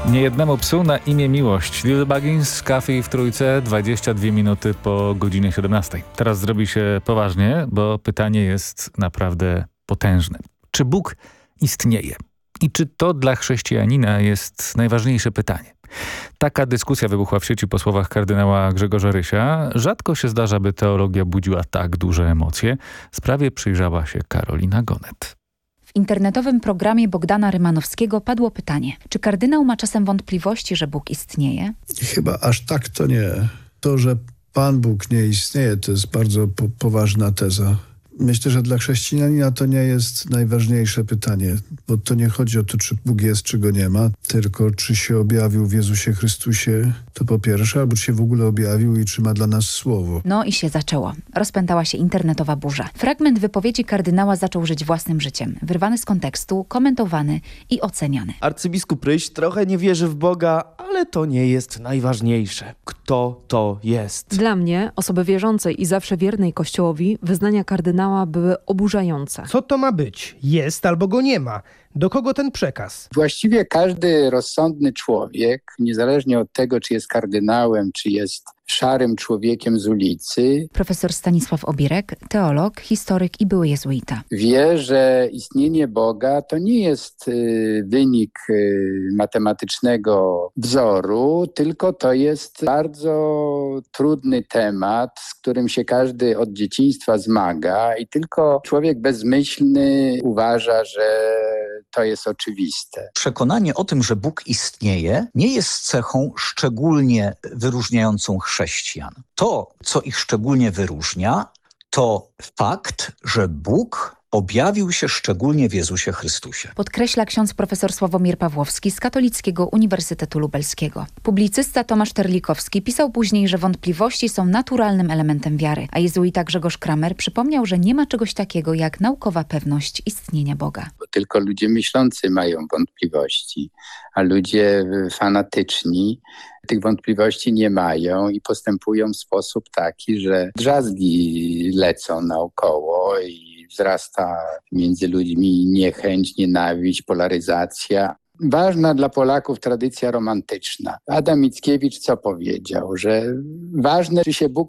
Niejednemu psu na imię Miłość. Little Buggins, Kaffee w Trójce, 22 minuty po godzinie 17. Teraz zrobi się poważnie, bo pytanie jest naprawdę potężne. Czy Bóg istnieje? I czy to dla chrześcijanina jest najważniejsze pytanie? Taka dyskusja wybuchła w sieci po słowach kardynała Grzegorza Rysia. Rzadko się zdarza, by teologia budziła tak duże emocje. Sprawie przyjrzała się Karolina Gonet. W internetowym programie Bogdana Rymanowskiego padło pytanie, czy kardynał ma czasem wątpliwości, że Bóg istnieje? Chyba aż tak to nie. To, że Pan Bóg nie istnieje, to jest bardzo poważna teza. Myślę, że dla chrześcijanina to nie jest najważniejsze pytanie, bo to nie chodzi o to, czy Bóg jest, czy go nie ma, tylko czy się objawił w Jezusie Chrystusie, to po pierwsze, albo czy się w ogóle objawił i czy ma dla nas słowo. No i się zaczęło. Rozpętała się internetowa burza. Fragment wypowiedzi kardynała zaczął żyć własnym życiem, wyrwany z kontekstu, komentowany i oceniany. Arcybiskup Ryś trochę nie wierzy w Boga, ale to nie jest najważniejsze. Kto to jest? Dla mnie, osoby wierzącej i zawsze wiernej Kościołowi, wyznania kardynała były oburzające. Co to ma być? Jest albo go nie ma. Do kogo ten przekaz? Właściwie każdy rozsądny człowiek, niezależnie od tego, czy jest kardynałem, czy jest szarym człowiekiem z ulicy, Profesor Stanisław Obirek, teolog, historyk i były jezuita. wie, że istnienie Boga to nie jest wynik matematycznego wzoru, tylko to jest bardzo trudny temat, z którym się każdy od dzieciństwa zmaga i tylko człowiek bezmyślny uważa, że to jest oczywiste. Przekonanie o tym, że Bóg istnieje, nie jest cechą szczególnie wyróżniającą chrześcijan. To, co ich szczególnie wyróżnia, to fakt, że Bóg objawił się szczególnie w Jezusie Chrystusie. Podkreśla ksiądz profesor Sławomir Pawłowski z Katolickiego Uniwersytetu Lubelskiego. Publicysta Tomasz Terlikowski pisał później, że wątpliwości są naturalnym elementem wiary, a jezuita Grzegorz Kramer przypomniał, że nie ma czegoś takiego jak naukowa pewność istnienia Boga. Bo tylko ludzie myślący mają wątpliwości, a ludzie fanatyczni tych wątpliwości nie mają i postępują w sposób taki, że drzazgi lecą naokoło i wzrasta między ludźmi niechęć, nienawiść, polaryzacja. Ważna dla Polaków tradycja romantyczna. Adam Mickiewicz co powiedział? Że ważne, czy się Bóg